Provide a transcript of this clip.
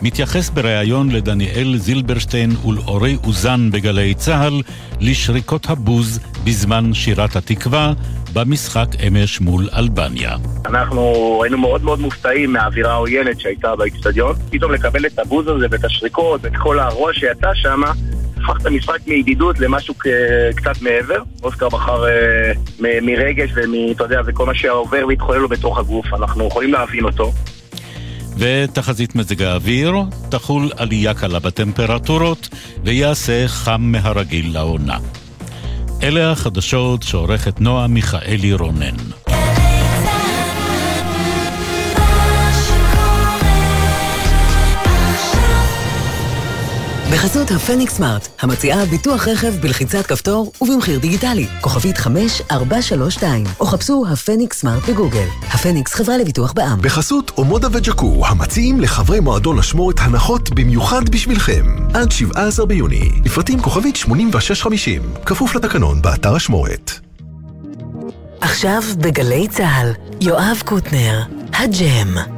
מתייחס בריאיון לדניאל זילברשטיין ולאורי אוזן בגלי צהל לשריקות הבוז בזמן שירת התקווה במשחק אמש מול אלבניה. אנחנו היינו מאוד מאוד מופתעים מהאווירה העוינת שהייתה באצטדיון. פתאום לקבל את הבוז הזה ואת השריקות ואת כל הרוע שיצא שם, הפך את המשחק מידידות למשהו קצת מעבר. אוסקר בחר מרגש וכל מה שעובר והתחולל לו בתוך הגוף. אנחנו יכולים להבין אותו. ותחזית מזג האוויר, תחול עלייה קלה בטמפרטורות ויעשה חם מהרגיל לעונה. אלה החדשות שעורכת נועה מיכאלי רונן. בחסות הפניקס סמארט, המציעה ביטוח רכב בלחיצת כפתור ובמחיר דיגיטלי, כוכבית 5432, או חפשו הפניקס סמארט בגוגל. הפניקס חברה לביטוח בע"מ. בחסות אומודה וג'קו, המציעים לחברי מועדון אשמורת הנחות במיוחד בשבילכם. עד 17 ביוני, לפרטים כוכבית 8650, כפוף לתקנון באתר אשמורת. עכשיו בגלי צהל, יואב קוטנר, הג'ם.